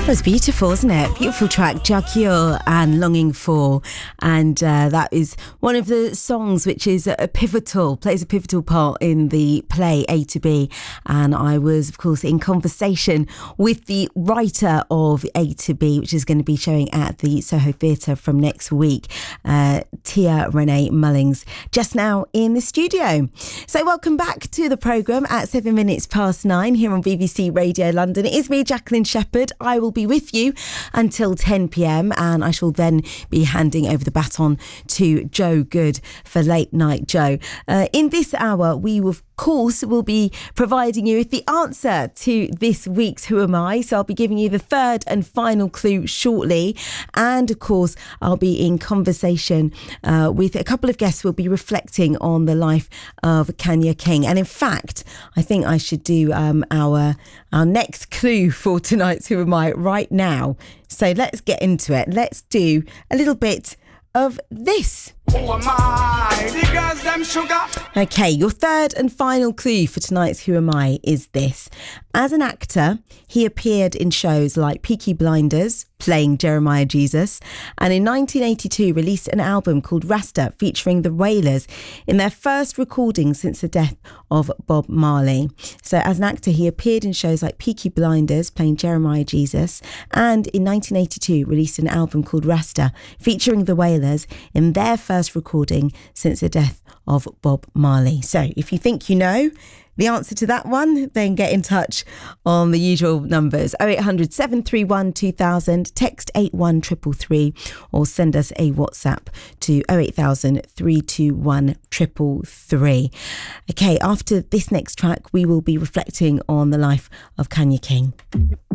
was beautiful, wasn't it? Beautiful track, Jacquiel and Longing For. And that is one of the songs which is plays a pivotal part in the play A to B. And I was, of course, in conversation with the writer of A to B, which is going to be showing at the Soho Theatre from next week, Tia Renee Mullings, just now in the studio. So welcome back to the programme at 7 minutes past 9 here on BBC Radio London. It is me, Jacqueline Shepherd. I will be with you until 10 p.m. and I shall then be handing over the baton to Joe Good for Late Night Joe. In this hour, we will, of course, will be providing you with the answer to this week's Who Am I? So I'll be giving you the third and final clue shortly. And of course, I'll be in conversation with a couple of guests who will be reflecting on the life of Kanya King. And in fact, I think I should do our next clue for tonight's Who Am I right now. So let's get into it. Let's do a little bit of this. Who am I? The girls, them sugar. Okay, your third and final clue for tonight's Who Am I is this. As an actor, he appeared in shows like Peaky Blinders, playing Jeremiah Jesus, and in 1982 released an album called Rasta featuring the Wailers in their first recording since the death of Bob Marley. So as an actor, he appeared in shows like Peaky Blinders, playing Jeremiah Jesus, and in 1982 released an album called Rasta featuring the Wailers in their first recording since the death of Bob Marley. So if you think you know the answer to that one, then get in touch on the usual numbers: 0800 731 2000, text 81333, or send us a WhatsApp to 08000 321 333. Okay, after this next track, we will be reflecting on the life of Kanya King.